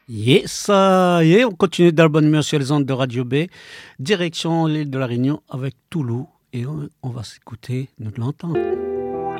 Yes, et on continue dans la bonne humeur sur les ondes de Radio B, direction l'île de la Réunion avec Toulouse, et on va s'écouter, nous l'entendre.